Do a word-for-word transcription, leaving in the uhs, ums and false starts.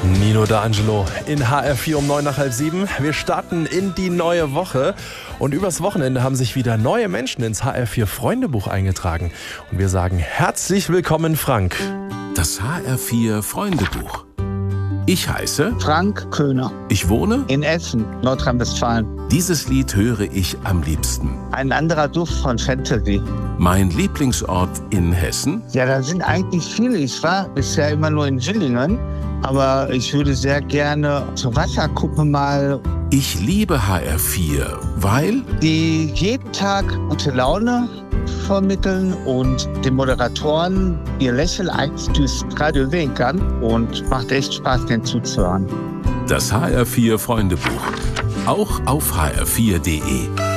Nino D'Angelo in H R vier um neun nach halb sieben. Wir starten in die neue Woche und übers Wochenende haben sich wieder neue Menschen ins H R vier Freundebuch eingetragen. Und wir sagen herzlich willkommen, Frank. Das H R vier Freundebuch. Ich heiße Frank Köhner. Ich wohne in Essen, Nordrhein-Westfalen. Dieses Lied höre ich am liebsten. Ein anderer Duft von Fantasy. Mein Lieblingsort in Hessen? Ja, da sind eigentlich viele. Ich war bisher immer nur in Villingen, aber ich würde sehr gerne zur Wasserkuppe mal. Ich liebe H R vier, weil die jeden Tag gute Laune vermitteln und den Moderatoren ihr Lächeln eigentlich durchs Radio sehen kann und macht echt Spaß, denen zuzuhören. Das H R vier Freundebuch, auch auf h r vier punkt de.